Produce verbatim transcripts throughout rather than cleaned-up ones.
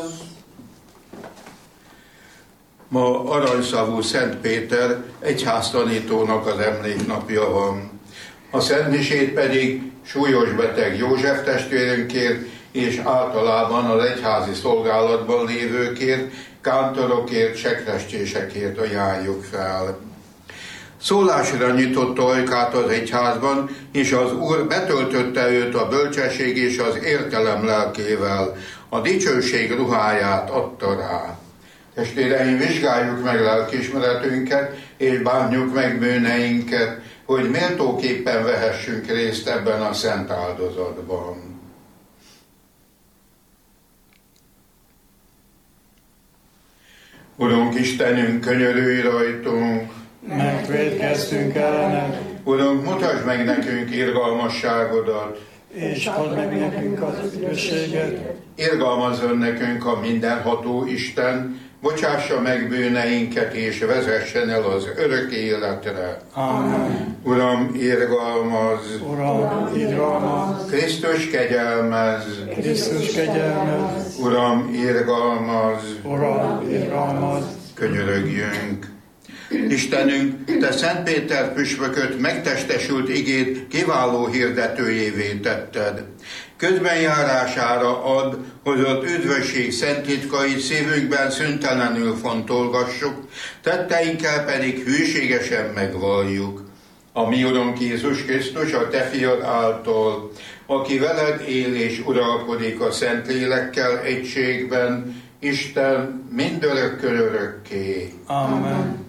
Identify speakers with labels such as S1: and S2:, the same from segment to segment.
S1: Ma aranyszavú Szent Péter egyháztanítónak az emléknapja van. A szentmisét pedig súlyos beteg József testvérünkért és általában az egyházi szolgálatban lévőkért, kántorokért, sekrestésekért ajánljuk fel. Szólásra nyitotta ajkát az egyházban, és az Úr betöltötte őt a bölcsesség és az értelem lelkével, a dicsőség ruháját adta rá. Testvéreim, vizsgáljuk meg lelkiismeretünket, és bánjuk meg bűneinket, hogy méltóképpen vehessünk részt ebben a szent áldozatban. Urunk Istenünk, könyörülj rajtunk!
S2: Megvédkeztünk ellened.
S1: Urunk, mutasd meg nekünk irgalmasságodat,
S2: és add meg nekünk az üdvösséget.
S1: Irgalmazzon nekünk a mindenható Isten, bocsássa meg bűneinket, és vezessen el az örök életre.
S2: Amen.
S1: Uram, irgalmazz!
S2: Uram, irgalmazz!
S1: Krisztus, kegyelmezz!
S2: Krisztus, kegyelmezz!
S1: Uram, irgalmazz!
S2: Uram, irgalmazz!
S1: Könyörögjünk! Istenünk, Te Szent Péter püspököt megtestesült igéd kiváló hirdetőjévé tetted. Közbenjárására add, hogy az üdvösség szent titkait szívünkben szüntelenül fontolgassuk, tetteinkkel pedig hűségesen megvalljuk. A mi Urunk Jézus Krisztus, a Te fiad által, aki veled él és uralkodik a Szentlélekkel egységben, Isten mindörökkön örökké.
S2: Amen.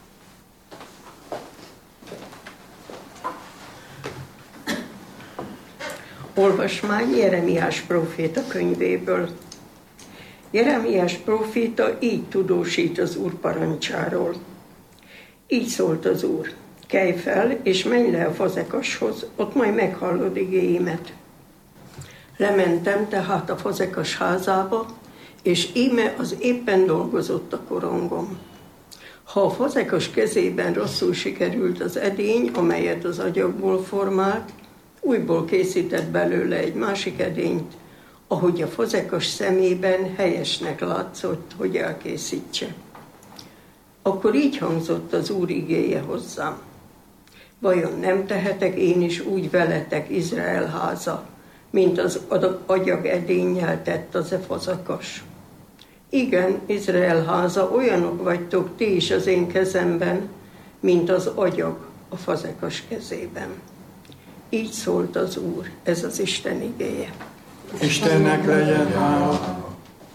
S3: Olvasmány Jeremiás próféta könyvéből. Jeremiás próféta így tudósít az Úr parancsáról. Így szólt az Úr: kelj fel, és menj le a Fazekashoz, ott majd meghallod igéimet. Lementem tehát a Fazekas házába, és íme az éppen dolgozott a korongom. Ha a Fazekas kezében rosszul sikerült az edény, amelyet az agyagból formált, újból készített belőle egy másik edényt, ahogy a Fazekas szemében helyesnek látszott, hogy elkészítse. Akkor így hangzott az Úr igéje hozzám: vajon nem tehetek én is úgy veletek, Izrael háza, mint az agyag edénnyel tett az e Fazekas? Igen, Izrael háza, olyanok vagytok ti is az én kezemben, mint az agyag a Fazekas kezében. Így szólt az Úr, ez az Isten igéje.
S2: Istennek legyen hála.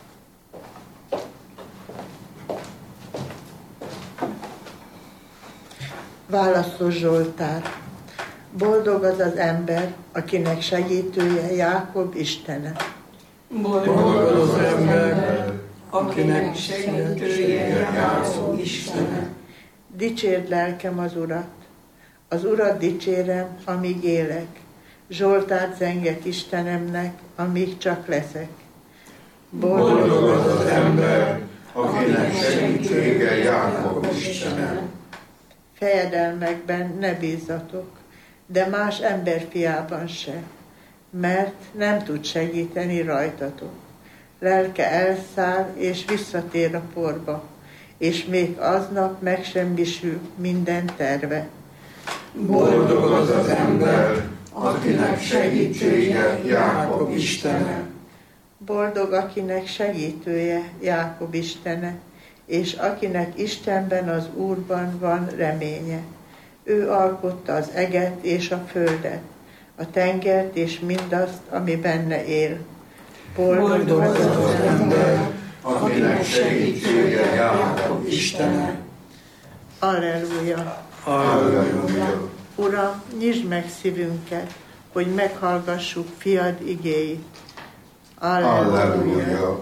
S4: Válaszos Zsoltár. Boldog az az ember, akinek segítője Jákob Istene.
S2: Boldog az az ember, akinek segítője Jákob Istene.
S4: Dicsérd lelkem az Urat. Az Urat dicsérem, amíg élek. Zsoltárt zengek Istenemnek, amíg csak leszek.
S1: Boldog az az ember, akinek segítsége Jákob Istene.
S4: Fejedelmekben ne bízzatok, de más emberfiában se, mert nem tud segíteni rajtatok. Lelke elszáll és visszatér a porba, és még aznap megsemmisül minden terve.
S1: Boldog az az ember, akinek segítsége Jákob Istene.
S4: Boldog, akinek segítője Jákob Istene, és akinek Istenben, az Úrban van reménye. Ő alkotta az eget és a földet, a tengert és mindazt, ami benne él.
S2: Boldog, Boldog az az ember, akinek segítsége Jákob Istene.
S4: Alleluja!
S1: Alleluja!
S4: Uram, nyisd meg szívünket, hogy meghallgassuk fiad igéit. Alleluja!
S1: Alleluja!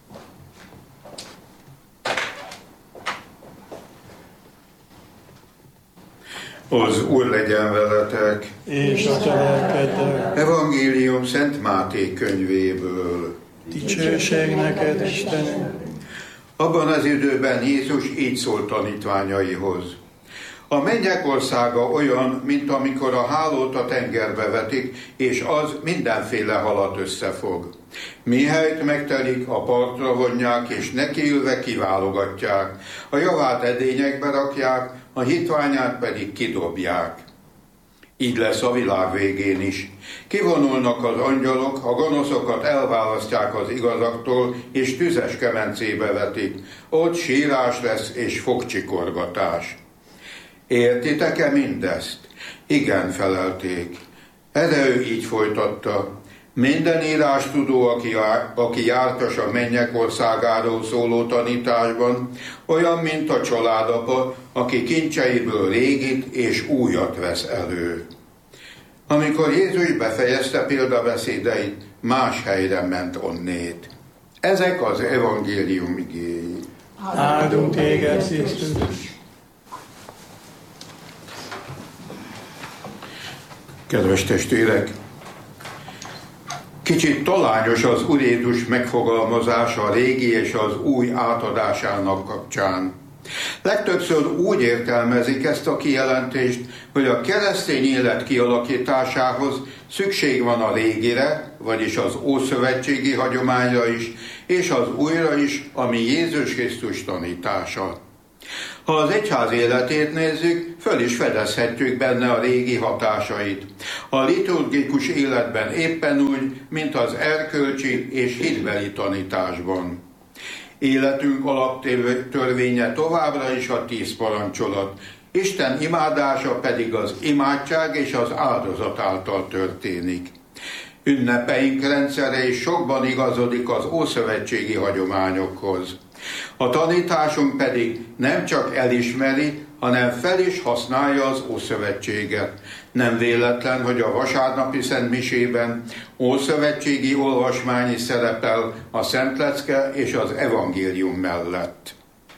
S1: Az Úr legyen veletek!
S2: És a te lelkeddel.
S1: Evangélium Szent Máté könyvéből.
S2: Dicsőség neked, Istenem!
S1: Abban az időben Jézus így szólt tanítványaihoz: a mennyek országa olyan, mint amikor a hálót a tengerbe vetik, és az mindenféle halat összefog. Mihelyt megtelik, a partra vonják, és nekiülve kiválogatják. A javát edényekbe rakják, a hitványát pedig kidobják. Így lesz a világ végén is. Kivonulnak az angyalok, a gonoszokat elválasztják az igazaktól, és tüzes kemencébe vetik. Ott sírás lesz és fogcsikorgatás. Értitek-e mindezt? Igen, felelték. Erre ő így folytatta. Minden írástudó, aki, aki jártas a mennyek országáról szóló tanításban, olyan, mint a családapa, aki kincseiből régit és újat vesz elő. Amikor Jézus befejezte példabeszédeit, más helyre ment onnét. Ezek az evangélium igéi.
S2: Áldunk téged, Krisztus!
S1: Kedves testvérek! Kicsit talányos az Úr Jézus megfogalmazása a régi és az új átadásának kapcsán. Legtöbbször úgy értelmezik ezt a kijelentést, hogy a keresztény élet kialakításához szükség van a régire, vagyis az ószövetségi hagyományra is, és az újra is, ami Jézus Krisztus tanítása. Ha az egyház életét nézzük, föl is fedezhetjük benne a régi hatásait. A liturgikus életben éppen úgy, mint az erkölcsi és hitbeli tanításban. Életünk alaptörvénye továbbra is a tíz parancsolat. Isten imádása pedig az imádság és az áldozat által történik. Ünnepeink rendszere is sokban igazodik az ószövetségi hagyományokhoz. A tanításunk pedig nem csak elismeri, hanem fel is használja az Ószövetséget. Nem véletlen, hogy a vasárnapi szentmisében ószövetségi olvasmány is szerepel a Szentlecke és az evangélium mellett.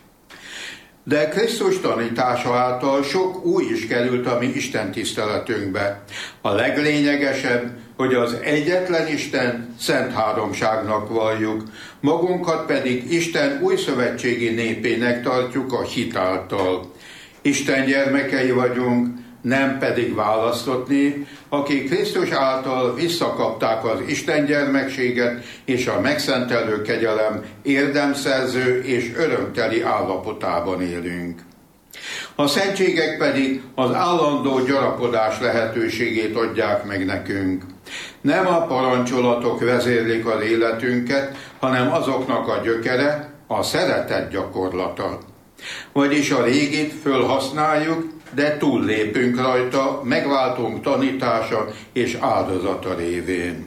S1: De Krisztus tanítása által sok új is került a mi Isten tiszteletünkbe. A leglényegesebb, hogy az egyetlen Isten szent háromságnak valljuk, magunkat pedig Isten újszövetségi népének tartjuk a hit által. Isten gyermekei vagyunk, nem pedig választott nép, akik Krisztus által visszakapták az Isten gyermekséget és a megszentelő kegyelem érdemszerző és örömteli állapotában élünk. A szentségek pedig az állandó gyarapodás lehetőségét adják meg nekünk. Nem a parancsolatok vezérlik az életünket, hanem azoknak a gyökere, a szeretet gyakorlata. Vagyis a régit fölhasználjuk, de túllépünk rajta megváltónk tanítása és áldozata révén.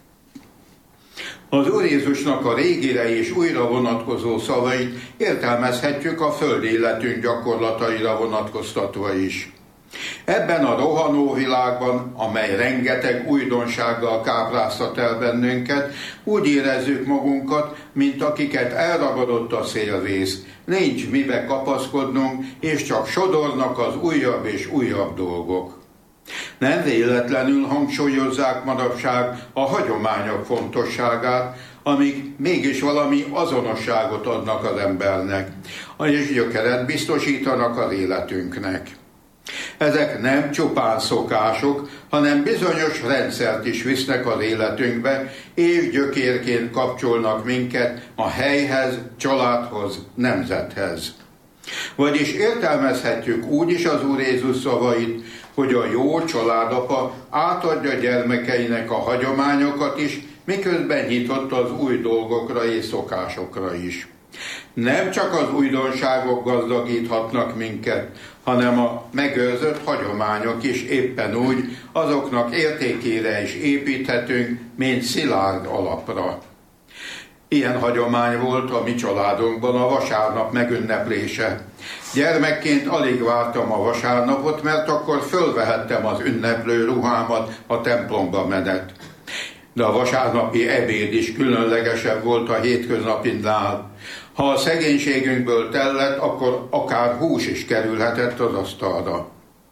S1: Az Úr Jézusnak a régire és újra vonatkozó szavait értelmezhetjük a földi életünk gyakorlataira vonatkoztatva is. Ebben a rohanó világban, amely rengeteg újdonsággal kápráztat el bennünket, úgy érezzük magunkat, mint akiket elragadott a szélvész. Nincs mibe kapaszkodnunk, és csak sodornak az újabb és újabb dolgok. Nem véletlenül hangsúlyozzák manapság a hagyományok fontosságát, amik mégis valami azonosságot adnak az embernek, és gyökeret biztosítanak az életünknek. Ezek nem csupán szokások, hanem bizonyos rendszert is visznek az életünkbe, és gyökérként kapcsolnak minket a helyhez, családhoz, nemzethez. Vagyis értelmezhetjük úgy is az Úr Jézus szavait, hogy a jó családapa átadja gyermekeinek a hagyományokat is, miközben nyitott az új dolgokra és szokásokra is. Nem csak az újdonságok gazdagíthatnak minket, hanem a megőrzött hagyományok is éppen úgy azoknak értékére is építhetünk, mint szilárd alapra. Ilyen hagyomány volt a mi családunkban a vasárnap megünneplése. Gyermekként alig vártam a vasárnapot, mert akkor fölvehettem az ünneplő ruhámat a templomba menet. De a vasárnapi ebéd is különlegesebb volt a hétköznapinál. Ha a szegénységünkből tellett, akkor akár hús is kerülhetett az asztalra.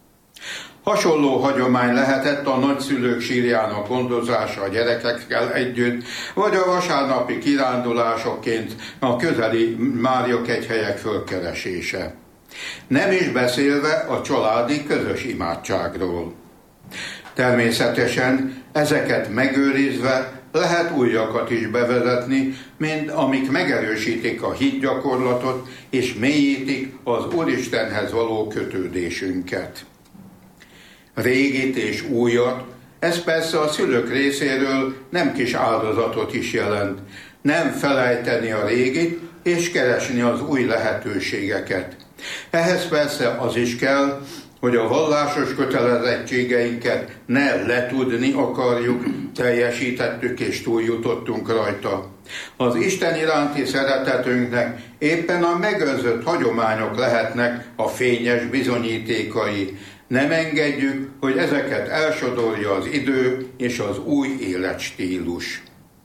S1: Hasonló hagyomány lehetett a nagyszülők sírjának gondozása a gyerekekkel együtt, vagy a vasárnapi kirándulásokként a közeli Mária-kegyhelyek fölkeresése. Nem is beszélve a családi közös imádságról. Természetesen ezeket megőrizve lehet újakat is bevezetni, mint amik megerősítik a hitgyakorlatot és mélyítik az Úristenhez való kötődésünket. Régit és újat, ez persze a szülők részéről nem kis áldozatot is jelent. Nem felejteni a régit és keresni az új lehetőségeket. Ehhez persze az is kell, hogy a vallásos kötelezettségeinket ne letudni akarjuk, teljesítettük és túljutottunk rajta. Az Isten iránti szeretetünknek éppen a megőrzött hagyományok lehetnek a fényes bizonyítékai. Nem engedjük, hogy ezeket elsodorja az idő és az új életstílus.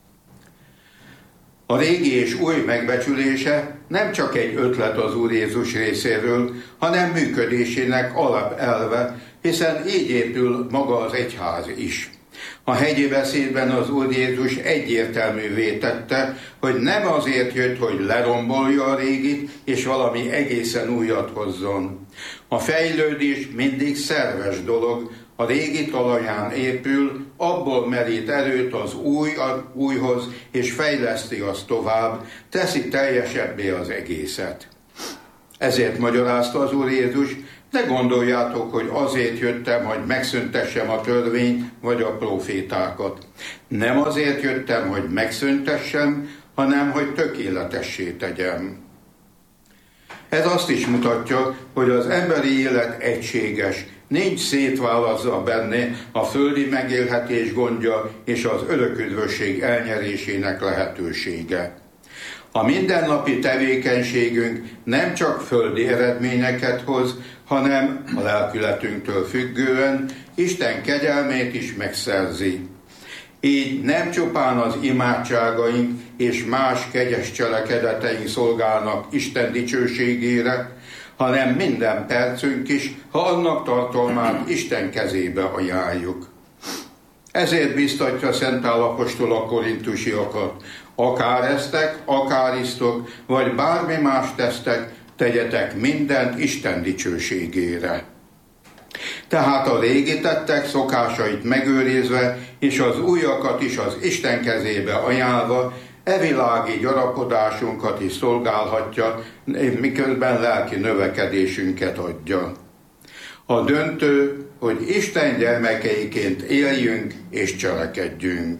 S1: A régi és új megbecsülése nem csak egy ötlet az Úr Jézus részéről, hanem működésének alapelve, hiszen így épül maga az egyház is. A hegyi beszédben az Úr Jézus egyértelművé tette, hogy nem azért jött, hogy lerombolja a régit, és valami egészen újat hozzon. A fejlődés mindig szerves dolog, a régi talaján épül, abból merít erőt az új, az újhoz, és fejleszti azt tovább, teszi teljesebbé az egészet. Ezért magyarázta az Úr Jézus, ne gondoljátok, hogy azért jöttem, hogy megszüntessem a törvényt vagy a profétákat. Nem azért jöttem, hogy megszüntessem, hanem hogy tökéletessé tegyem. Ez azt is mutatja, hogy az emberi élet egységes, nincs szétválasztva benne a földi megélhetés gondja és az öröküdvösség elnyerésének lehetősége. A mindennapi tevékenységünk nem csak földi eredményeket hoz, hanem a lelkületünktől függően Isten kegyelmét is megszerzi. Így nem csupán az imádságaink és más kegyes cselekedeteink szolgálnak Isten dicsőségére, hanem minden percünk is, ha annak tartalmát Isten kezébe ajánljuk. Ezért biztatja Szent Pál apostol a korintusiakat, akár esztek, akár isztok, vagy bármi más tesztek, tegyetek mindent Isten dicsőségére. Tehát a régi tettek szokásait megőrizve, és az újakat is az Isten kezébe ajánlva, e világi gyarapodásunkat is szolgálhatja, miközben lelki növekedésünket adja. A döntő, hogy Isten gyermekeiként éljünk és cselekedjünk.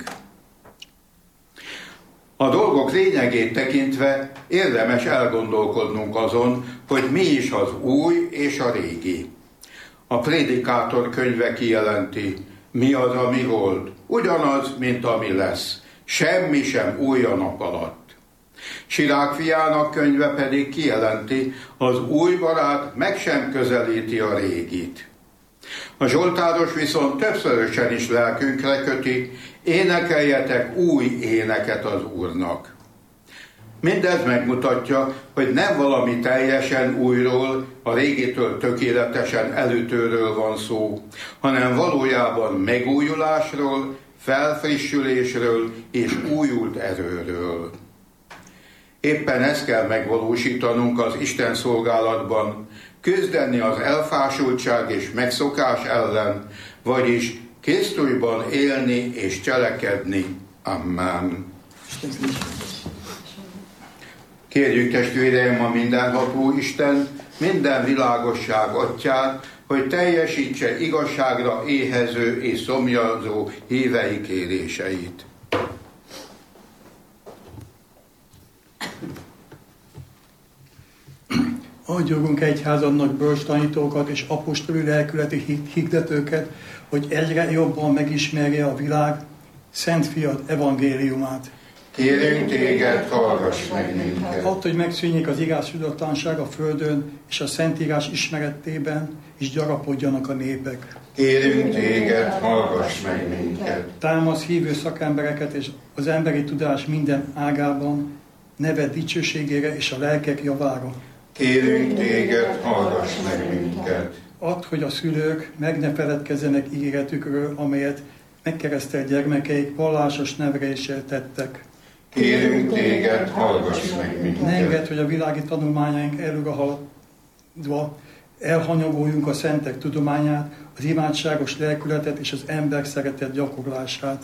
S1: A dolgok lényegét tekintve érdemes elgondolkodnunk azon, hogy mi is az új és a régi. A Prédikátor könyve kijelenti, mi az, ami volt, ugyanaz, mint ami lesz. Semmi sem új a nap alatt. Sirák fiának könyve pedig kijelenti, az új barát meg sem közelíti a régit. A zsoltáros viszont többszörösen is lelkünkre köti, énekeljetek új éneket az Úrnak. Mindez megmutatja, hogy nem valami teljesen újról, a régitől tökéletesen elütőről van szó, hanem valójában megújulásról, felfrissülésről és újult erőről. Éppen ezt kell megvalósítanunk az Isten szolgálatban, küzdeni az elfásultság és megszokás ellen, vagyis Krisztusban élni és cselekedni. Amen. Kérjük testvéreim a mindenható Isten, minden világosság atyát, hogy teljesítse igazságra éhező és szomjazó hívei kéréseit.
S2: Adjogunk egyházadnak bölcs tanítókat és apostoli lelkületi hirdetőket, hogy egyre jobban megismerje a világ Szent Fiad evangéliumát.
S1: Kérünk téged, hallgass meg minket.
S2: Add, hogy megszűnjék az igazságtalanság a földön, és a Szentírás ismeretében is gyarapodjanak a népek.
S1: Kérünk téged, hallgass meg minket.
S2: Támasz hívő szakembereket és az emberi tudás minden ágában, neved dicsőségére és a lelkek javára.
S1: Kérünk téged, hallgass meg minket.
S2: Add, hogy a szülők meg ne feledkezzenek ígéretükről, amelyet megkeresztelt gyermekeik vallásos neveléssel tettek.
S1: Kérünk téged, hallgass meg minket.
S2: Ne engedd, hogy a világi tanulmányaink előre haladva elhanyagoljunk a szentek tudományát, az imádságos lelkületet és az ember szeretet gyakorlását.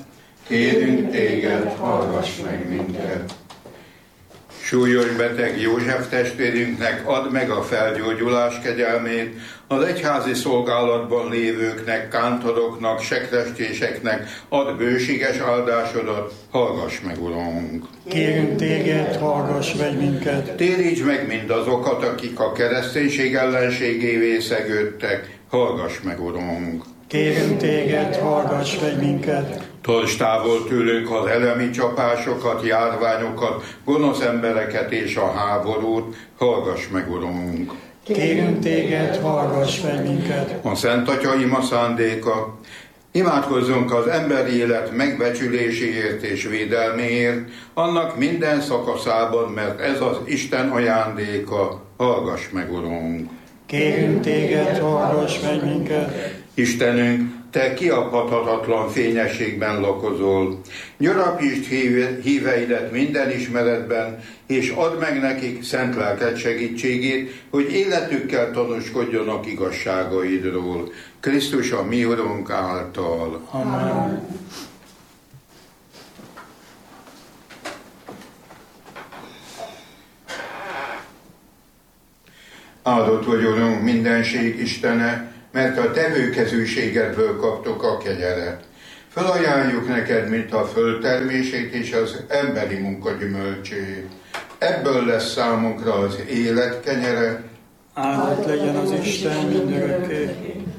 S1: Kérünk téged, hallgass meg minket. Súlyos beteg József testvérünknek add meg a felgyógyulás kegyelmét, az egyházi szolgálatban lévőknek, kántoroknak, sekrestéseknek add bőséges áldásodat, hallgass meg, Urunk.
S2: Kérünk téged, hallgass meg minket.
S1: Téríts meg mindazokat, akik a kereszténység ellenségévé szegődtek, hallgass meg, Urunk.
S2: Kérünk téged, hallgass meg minket.
S1: Tarts távol tőlünk az elemi csapásokat, járványokat, gonosz embereket és a háborút, hallgass meg, Urunk.
S2: Kérünk téged, hallgass meg minket.
S1: A Szent Atya ima szándéka, imádkozzunk az emberi élet megbecsüléséért és védelméért, annak minden szakaszában, mert ez az Isten ajándéka, hallgass meg, Urunk.
S2: Kérünk téged, hallgass meg minket.
S1: Istenünk, te kiabhathatatlan fényességben lakozol. Gyarapítsd híveidet minden ismeretben, és add meg nekik szent lelked segítségét, hogy életükkel tanúskodjanak igazságaidról. Krisztus a mi Urunk által.
S2: Amen.
S1: Áldott vagy, Urunk, mindenség Istene, mert a tevőkezűségedből kaptok a kenyeret. Felajánljuk neked, mint a földtermését és az emberi munka gyümölcsét. Ebből lesz számunkra az élet kenyere.
S2: Áldott legyen az Isten mindörökké.